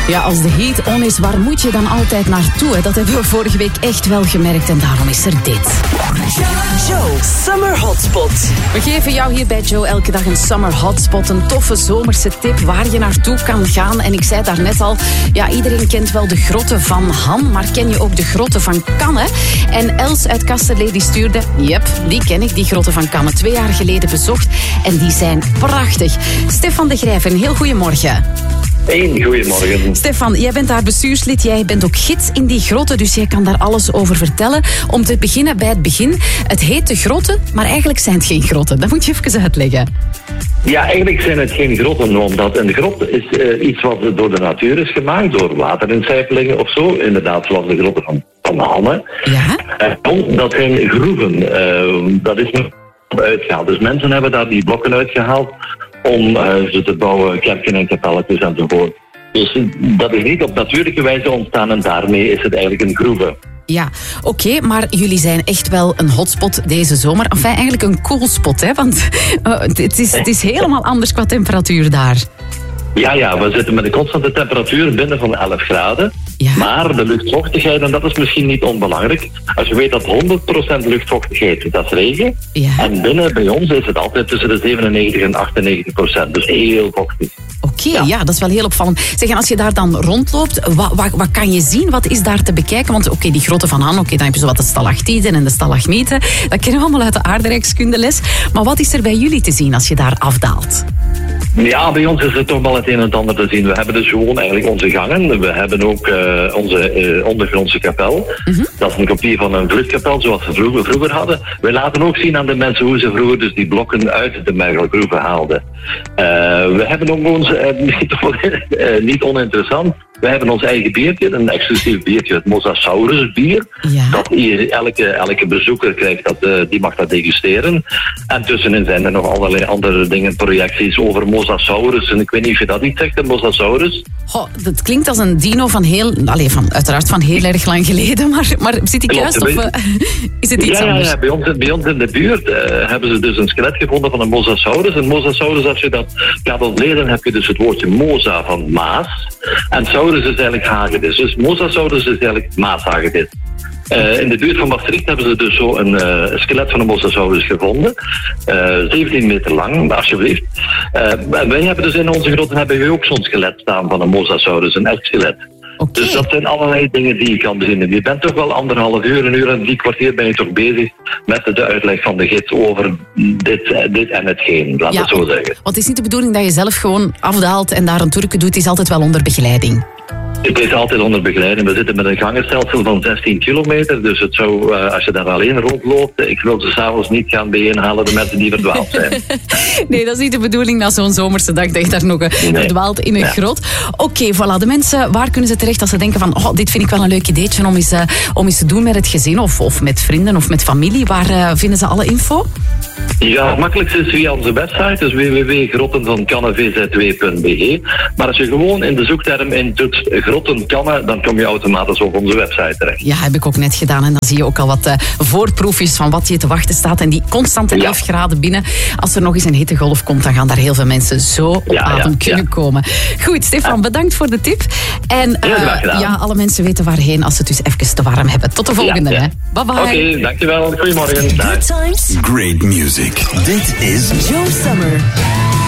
Ja, als de heat on is, waar moet je dan altijd naartoe? Hè? Dat hebben we vorige week echt wel gemerkt en daarom is er dit. Joe Summer Hotspot. We geven jou hier bij Joe elke dag een Summer Hotspot. Een toffe zomerse tip waar je naartoe kan gaan. En ik zei daarnet al, ja, iedereen kent wel de grotten van Han, maar ken je ook de grotten van Canne? En Els uit Kasterlee die stuurde, yep, die ken ik, die grotten van Canne. 2 jaar geleden bezocht en die zijn prachtig. Stefan de Grijver, een heel goeiemorgen. Hey, goedemorgen. Stefan, jij bent daar bestuurslid, jij bent ook gids in die grotten, dus jij kan daar alles over vertellen. Om te beginnen bij het begin. Het heet de grotten, maar eigenlijk zijn het geen grotten. Dat moet je even uitleggen. Ja, eigenlijk zijn het geen grotten, omdat een grot is iets wat door de natuur is gemaakt, door waterincijpelingen of zo. Inderdaad, zoals de grotten van Hanne. Ja? Dat zijn groeven. Dat is nog uitgehaald. Dus mensen hebben daar die blokken uitgehaald om ze te bouwen, kerken en kapelletjes enzovoort. Dus dat is niet op natuurlijke wijze ontstaan en daarmee is het eigenlijk een groeve. Ja, oké, maar jullie zijn echt wel een hotspot deze zomer. Enfin, eigenlijk een koelspot, hè? Want het is helemaal anders qua temperatuur daar. Ja, we zitten met een constante temperatuur binnen van 11 graden. Ja. Maar de luchtvochtigheid, en dat is misschien niet onbelangrijk. Als je weet dat 100% luchtvochtigheid, dat is regen. Ja. En binnen bij ons is het altijd tussen de 97 en 98%. Dus heel vochtig. Oké, ja, dat is wel heel opvallend. Zeg, en als je daar dan rondloopt, wat kan je zien? Wat is daar te bekijken? Want oké, die grotten van Han, dan heb je zo wat de stalactieten en de stalagmieten. Dat kennen we allemaal uit de aardrijkskundeles. Maar wat is er bij jullie te zien als je daar afdaalt? Ja, bij ons is er toch wel het een en het ander te zien. We hebben dus gewoon eigenlijk onze gangen. We hebben ook onze ondergrondse kapel. Mm-hmm. Dat is een kopie van een vluchtkapel zoals we vroeger hadden. We laten ook zien aan de mensen hoe ze vroeger dus die blokken uit de mergelgroeven haalden. We hebben ook ons, niet oninteressant, we hebben ons eigen biertje, een exclusief biertje, het Mosasaurus bier. Ja. Dat elke bezoeker krijgt, die mag dat degusteren. En tussenin zijn er nog allerlei andere dingen, projecties over Mosasaurus. En ik weet niet of je dat niet zegt, de Mosasaurus. Oh, dat klinkt als een dino uiteraard van heel erg lang geleden. Maar zit ik juist of is het iets anders? Ja, bij ons in de buurt hebben ze dus een skelet gevonden van een Mosasaurus. Een Mosasaurus, als je dat gaat ontleden, heb je dus het woordje Mosa van Maas. En Saurus is eigenlijk hagedis. Dus Mosasaurus is eigenlijk Maashagedis. In de buurt van Maastricht hebben ze dus zo een skelet van een Mosasaurus gevonden. 17 meter lang, alsjeblieft. Wij hebben dus in onze grotten ook zo'n skelet staan van een Mosasaurus, een echt skelet. Okay. Dus dat zijn allerlei dingen die je kan bezinnen. Je bent toch wel 1,5 uur, een uur en 3 kwartier ben je toch bezig met de uitleg van de gids over dit en hetgeen, laat het zo zeggen. Want het is niet de bedoeling dat je zelf gewoon afdaalt en daar een toerke doet, het is altijd wel onder begeleiding. Het is altijd onder begeleiding. We zitten met een gangenstelsel van 16 kilometer. Dus het zou, als je daar alleen rondloopt, ik wil ze s'avonds niet gaan bijeenhalen, de mensen die verdwaald zijn. Nee, dat is niet de bedoeling na zo'n zomerse dag dat je daar nog verdwaalt in een grot. Oké, voilà. De mensen, waar kunnen ze terecht als ze denken van, dit vind ik wel een leuk ideetje om eens te doen met het gezin of met vrienden of met familie. Waar vinden ze alle info? Ja, het makkelijkste is via onze website, dus www.grottenvancanne.vz2.be. Maar als je gewoon in de zoekterm intoetst Grotten Canne, dan kom je automatisch op onze website terecht. Ja, heb ik ook net gedaan en dan zie je ook al wat voorproefjes van wat je te wachten staat. En die constante 11 graden binnen. Als er nog eens een hittegolf komt, dan gaan daar heel veel mensen zo op adem kunnen komen. Goed, Stefan, bedankt voor de tip. En alle mensen weten waarheen als ze het dus even te warm hebben. Tot de volgende. Hè. Bye bye. Oké, dankjewel. Goedemorgen. Good times. Great music. Dit is Joe Summer.